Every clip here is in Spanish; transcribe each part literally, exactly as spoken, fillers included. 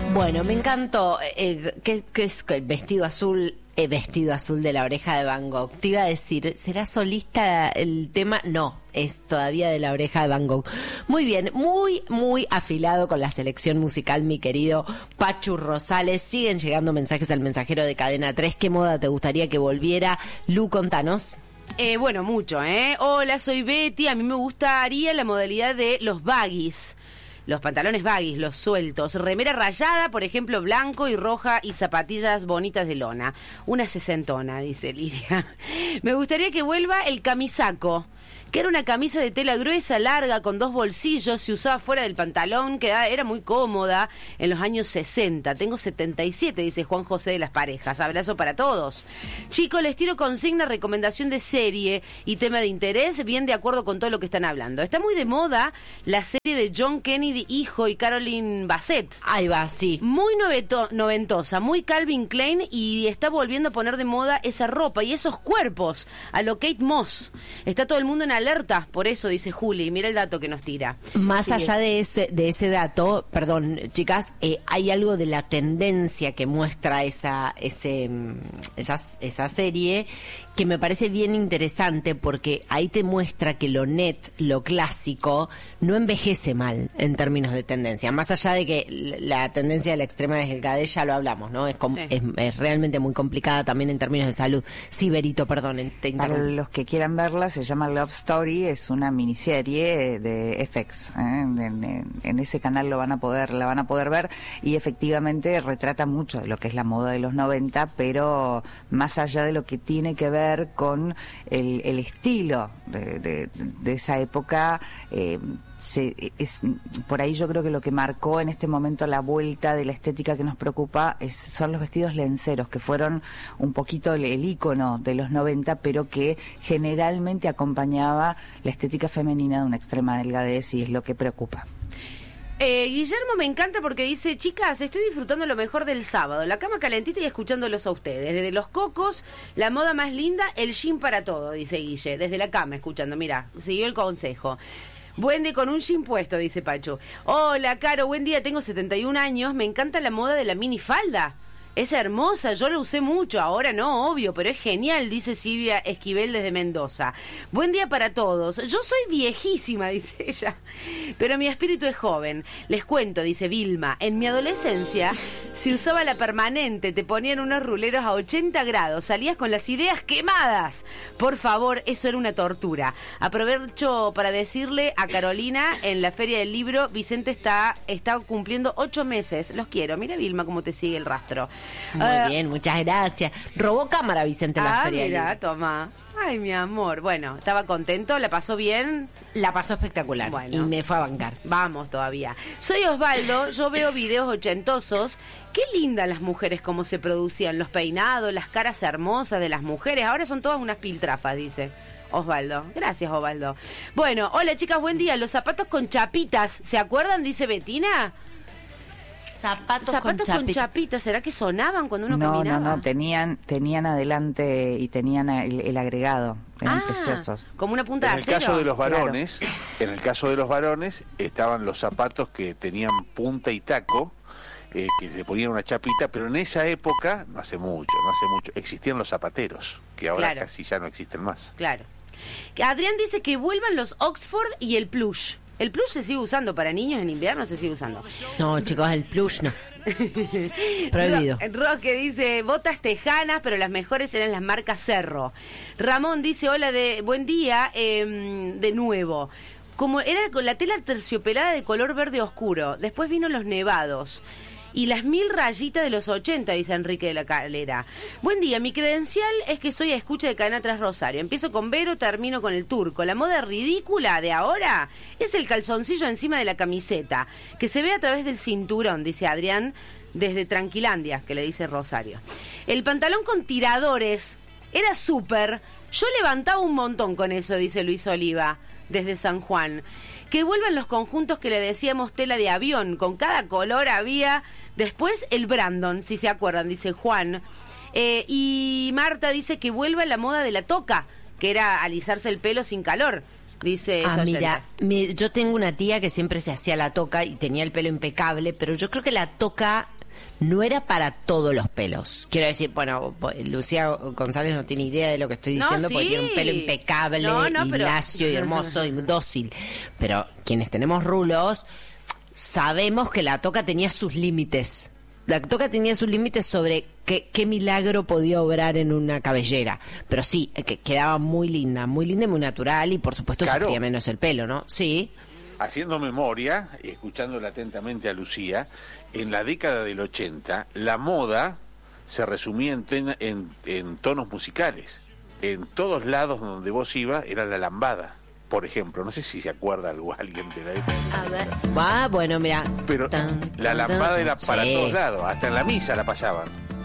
Bueno, me encantó. Eh, ¿qué, qué es el vestido azul? Eh, vestido azul de La Oreja de Van Gogh. Te iba a decir, ¿será solista el tema? No, es todavía de La Oreja de Van Gogh. Muy bien, muy, muy afilado con la selección musical, mi querido Pachu Rosales. Siguen llegando mensajes al mensajero de Cadena tres. ¿Qué moda te gustaría que volviera? Lu, contanos. Eh, bueno, mucho, ¿eh? Hola, soy Betty. A mí me gustaría la modalidad de los baggies. Los pantalones baggies, los sueltos, remera rayada, por ejemplo, blanco y roja, y zapatillas bonitas de lona. Una sesentona, dice Lidia. Me gustaría que vuelva el camisaco, que era una camisa de tela gruesa, larga, con dos bolsillos, se usaba fuera del pantalón, que era muy cómoda en los años sesenta. Tengo setenta y siete, dice Juan José de Las Parejas. Abrazo para todos. Chicos, les tiro consigna, recomendación de serie y tema de interés, bien de acuerdo con todo lo que están hablando. Está muy de moda la serie de John Kennedy, hijo, y Caroline Bassett. Ahí va, sí. Muy noveto, noventosa, muy Calvin Klein, y está volviendo a poner de moda esa ropa y esos cuerpos, a lo Kate Moss. Está todo el mundo en alerta, por eso, dice Juli. Mira el dato que nos tira. Más Sigue. allá de ese de ese dato, perdón, chicas, eh, hay algo de la tendencia que muestra esa ese esa, esa serie que me parece bien interesante, porque ahí te muestra que lo net, lo clásico, no envejece mal en términos de tendencia. Más allá de que la tendencia de la extrema delgadez, ya lo hablamos, ¿no? Es, com- sí. es, es realmente muy complicada también en términos de salud. Sí, Berito, perdón, te interrumpo. Para los que quieran verla, se llama Love Story, es una miniserie de F X. ¿eh? En, en, en ese canal lo van a poder, la van a poder ver, y efectivamente retrata mucho de lo que es la moda de los noventa, pero más allá de lo que tiene que ver con el, el estilo de, de, de esa época, eh, se, es, por ahí yo creo que lo que marcó en este momento la vuelta de la estética que nos preocupa es, son los vestidos lenceros, que fueron un poquito el, el ícono de los noventa, pero que generalmente acompañaba la estética femenina de una extrema delgadez, y es lo que preocupa. Eh, Guillermo me encanta porque dice: chicas, estoy disfrutando lo mejor del sábado, la cama calentita y escuchándolos a ustedes. Desde los cocos, la moda más linda, el jean para todo, dice Guille. Desde la cama escuchando, mira, siguió el consejo. Buen día con un jean puesto, dice Pacho. Hola, Caro, buen día, tengo setenta y un años, me encanta la moda de la minifalda. Es hermosa, yo la usé mucho, ahora no, obvio, pero es genial, dice Silvia Esquivel desde Mendoza. Buen día para todos. Yo soy viejísima, dice ella, pero mi espíritu es joven. Les cuento, dice Vilma, en mi adolescencia se usaba la permanente, te ponían unos ruleros a ochenta grados, salías con las ideas quemadas. Por favor, eso era una tortura. Aprovecho para decirle a Carolina, en la Feria del Libro, Vicente está, está cumpliendo ocho meses. Los quiero. Mira, Vilma, cómo te sigue el rastro. Muy uh, bien, muchas gracias. Robó cámara Vicente en la ah, Feria del Libro. Mira, toma. Ay, mi amor. Bueno, ¿estaba contento? ¿La pasó bien? La pasó espectacular. Bueno, y me fue a bancar. Vamos todavía. Soy Osvaldo, yo veo videos ochentosos. Qué lindas las mujeres, cómo se producían, los peinados, las caras hermosas de las mujeres. Ahora son todas unas piltrafas, dice Osvaldo. Gracias, Osvaldo. Bueno, hola chicas, buen día. Los zapatos con chapitas, ¿se acuerdan? Dice Betina. Zapatos, zapatos con, con chapitas, ¿será que sonaban cuando uno no, caminaba? No, no, tenían, tenían adelante y tenían el, el agregado, eran ah, preciosos. Como una punta de acero. En el caso de los varones, claro. En el caso de los varones estaban los zapatos que tenían punta y taco, eh, que le ponían una chapita, pero en esa época, no hace mucho, no hace mucho, existían los zapateros, que ahora claro. casi ya no existen más. Claro. Adrián dice que vuelvan los Oxford y el plush. ¿El plush se sigue usando para niños en invierno? ¿Se sigue usando? No, chicos, el plush no. Prohibido. Ro Roque dice, botas tejanas, pero las mejores eran las marcas Cerro. Ramón dice, hola, de buen día, eh, de nuevo. Como era con la tela terciopelada de color verde oscuro. Después vino los nevados. Y las mil rayitas de los ochenta, dice Enrique de la Calera. Buen día, mi credencial es que soy a escucha de Cadena tres Rosario. Empiezo con Vero, termino con el Turco. La moda ridícula de ahora es el calzoncillo encima de la camiseta, que se ve a través del cinturón, dice Adrián, desde Tranquilandia, que le dice Rosario. El pantalón con tiradores era súper. Yo levantaba un montón con eso, dice Luis Oliva, desde San Juan. Que vuelvan los conjuntos que le decíamos tela de avión, con cada color había. Después el Brandon, si se acuerdan, dice Juan. Eh, y Marta dice que vuelva la moda de la toca, que era alisarse el pelo sin calor, dice. Ah, mira, me, yo tengo una tía que siempre se hacía la toca y tenía el pelo impecable, pero yo creo que la toca no era para todos los pelos. Quiero decir, bueno, Lucía González no tiene idea de lo que estoy diciendo, no, sí. porque tiene un pelo impecable, no, no, y pero... lacio y hermoso y dócil. Pero quienes tenemos rulos, sabemos que la toca tenía sus límites. La toca tenía sus límites sobre qué, qué milagro podía obrar en una cabellera. Pero sí, que quedaba muy linda, muy linda y muy natural, y por supuesto claro. sufría menos el pelo, ¿no? Sí. Haciendo memoria, escuchándola atentamente a Lucía, en la década del ochenta, la moda se resumía en, ten, en, en tonos musicales. En todos lados donde vos ibas era la lambada, por ejemplo. No sé si se acuerda algo alguien de la época. A ver. Ah, bueno, mira. Pero tan, la lambada tan, era para sí. todos lados, hasta en la misa la pasaban.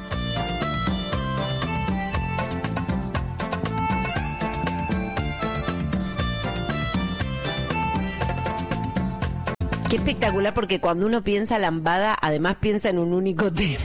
Qué espectacular, porque cuando uno piensa lambada, además piensa en un único tema.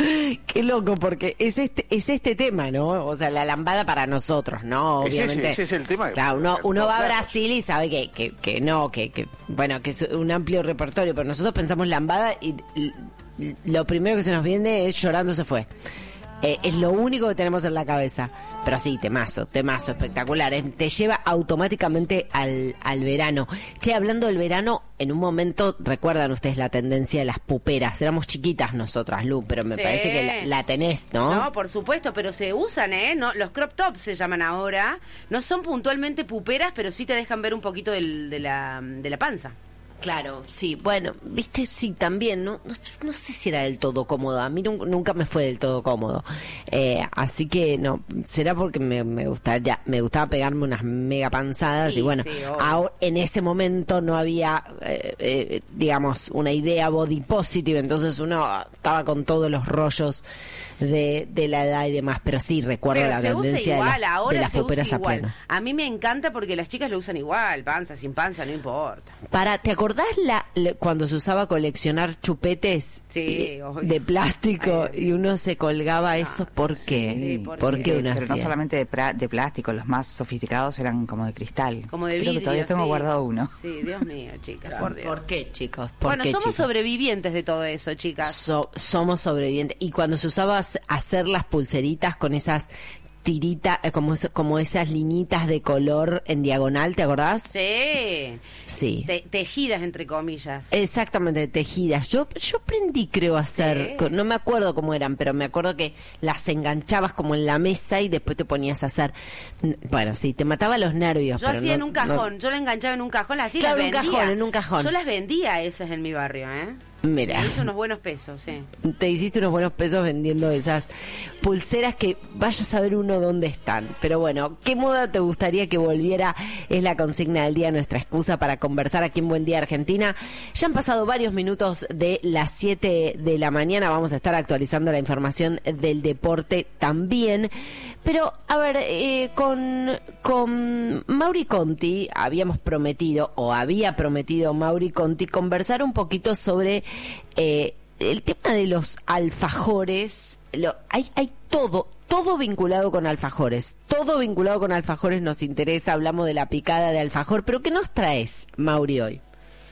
Qué loco, porque es este es este tema, ¿no? O sea, la lambada para nosotros, ¿no? Obviamente. Ese, ese es el tema. Claro, uno, uno va a Brasil y sabe que, que, que no, que, que, bueno, que es un amplio repertorio, pero nosotros pensamos lambada y, y lo primero que se nos viene es Llorando se fue. Eh, es lo único que tenemos en la cabeza. Pero sí, temazo, temazo, espectacular. Eh, te lleva automáticamente al, al verano. Che, hablando del verano, en un momento, recuerdan ustedes la tendencia de las puperas. Éramos chiquitas nosotras, Lu, pero me sí. parece que la, la tenés, ¿no? No, por supuesto, pero se usan, ¿eh? No, los crop tops se llaman ahora. No son puntualmente puperas, pero sí te dejan ver un poquito del, de, la, de la panza. Claro, sí, bueno, viste, sí, también, no, no, no sé si era del todo cómodo, a mí nunca, nunca me fue del todo cómodo, eh, así que no, será porque me, me gustaba, ya, me gustaba pegarme unas mega panzadas, sí, y bueno, sí, ahora, en ese momento no había, eh, eh, digamos, una idea body positive, entonces uno estaba con todos los rollos de, de la edad y demás, pero sí, recuerdo pero la tendencia igual, de, la, ahora de las puperas a pleno. A mí me encanta porque las chicas lo usan igual, panza, sin panza, no importa. Para, ¿te acordás la, la cuando se usaba coleccionar chupetes sí, eh, de plástico Ay, y uno se colgaba eso? ¿Por qué? Sí, ¿por, ¿Por qué uno Pero hacía? No solamente de, pra, de plástico, los más sofisticados eran como de cristal. Como de vidrio. Creo que todavía tengo sí. guardado uno. Sí, Dios mío, chicas, claro. por Dios. ¿Por qué, chicos? ¿Por bueno, qué, somos chicos? sobrevivientes de todo eso, chicas. So, somos sobrevivientes. Y cuando se usaba hacer las pulseritas con esas tiritas, eh, como, como esas liñitas de color en diagonal, ¿te acordás? Sí. Sí. Te, tejidas, entre comillas. Exactamente, tejidas. Yo yo aprendí, creo, a hacer, sí. no me acuerdo cómo eran, pero me acuerdo que las enganchabas como en la mesa y después te ponías a hacer. Bueno, sí, te mataba los nervios. Yo pero hacía no, en un cajón, no... yo la enganchaba en un cajón, las hacía claro, las vendía. en un cajón, en un cajón. Yo las vendía esas en mi barrio, ¿eh? Mira. Me hice unos buenos pesos, sí. Te hiciste unos buenos pesos vendiendo esas pulseras que vaya a saber uno dónde están. Pero bueno, ¿qué moda te gustaría que volviera? Es la consigna del día, nuestra excusa para conversar aquí en Buen Día Argentina. Ya han pasado varios minutos de las siete de la mañana. Vamos a estar actualizando la información del deporte también. Pero, a ver, eh, con, con Mauri Conti habíamos prometido, o había prometido Mauri Conti, conversar un poquito sobre eh, el tema de los alfajores. Lo, hay, hay todo, todo vinculado con alfajores. Todo vinculado con alfajores nos interesa. Hablamos de la picada de alfajor. Pero ¿qué nos traes, Mauri, hoy?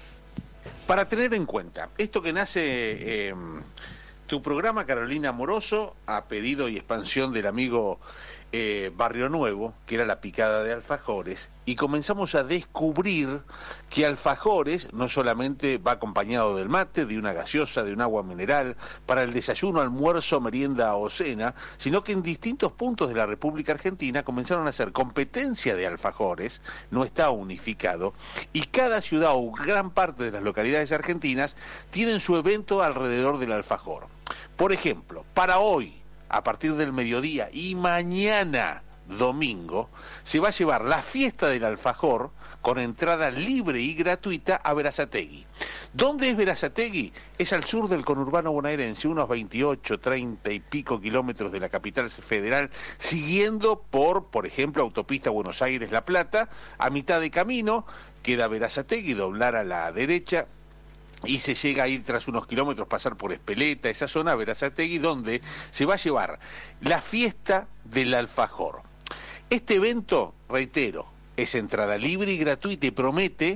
Para tener en cuenta, esto que nace... Eh, tu programa, Carolina Moroso, a pedido y expansión del amigo eh, Barrio Nuevo, que era la picada de alfajores, y comenzamos a descubrir que alfajores no solamente va acompañado del mate, de una gaseosa, de un agua mineral, para el desayuno, almuerzo, merienda o cena, sino que en distintos puntos de la República Argentina comenzaron a hacer competencia de alfajores, no está unificado, y cada ciudad o gran parte de las localidades argentinas tienen su evento alrededor del alfajor. Por ejemplo, para hoy, a partir del mediodía y mañana domingo, se va a llevar la fiesta del alfajor con entrada libre y gratuita a Berazategui. ¿Dónde es Berazategui? Es al sur del conurbano bonaerense, unos veintiocho, treinta y pico kilómetros de la capital federal, siguiendo por, por ejemplo, autopista Buenos Aires-La Plata. A mitad de camino queda Berazategui, doblar a la derecha, y se llega a ir tras unos kilómetros, pasar por Espeleta, esa zona, Berazategui, donde se va a llevar la fiesta del alfajor. Este evento, reitero, es entrada libre y gratuita y promete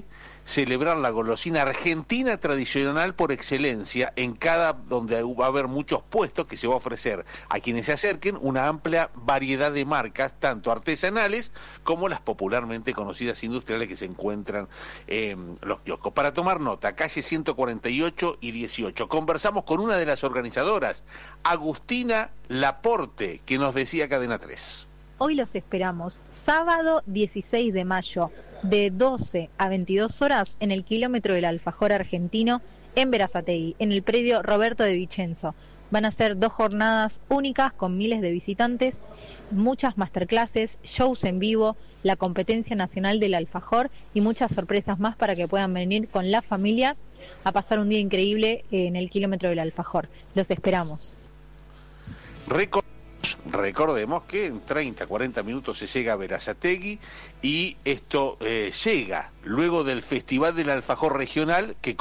celebrar la golosina argentina tradicional por excelencia en cada, donde va a haber muchos puestos que se va a ofrecer a quienes se acerquen una amplia variedad de marcas, tanto artesanales como las popularmente conocidas industriales que se encuentran en los kioscos. Para tomar nota, calle ciento cuarenta y ocho y dieciocho. Conversamos con una de las organizadoras, Agustina Laporte, que nos decía Cadena tres. Hoy los esperamos, sábado dieciséis de mayo, de doce a veintidós horas, en el kilómetro del Alfajor Argentino, en Berazategui, en el predio Roberto de Vicenzo. Van a ser dos jornadas únicas con miles de visitantes, muchas masterclasses, shows en vivo, la competencia nacional del Alfajor y muchas sorpresas más para que puedan venir con la familia a pasar un día increíble en el kilómetro del Alfajor. Los esperamos. Recordemos, recordemos que en treinta, cuarenta minutos se llega a Berazategui y esto eh, llega luego del Festival del Alfajor Regional que